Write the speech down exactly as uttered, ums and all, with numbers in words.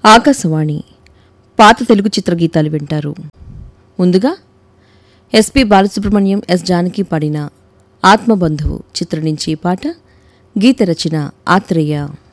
ఆకాశవాణి పాత తెలుగు చిత్రగీతాలు వింటారు. ముందుగా ఎస్పి బాలసుబ్రహ్మణ్యం, ఎస్ జానకి పాడిన ఆత్మబంధువు చిత్రం నుంచి పాట. గీత రచన ఆత్రేయ.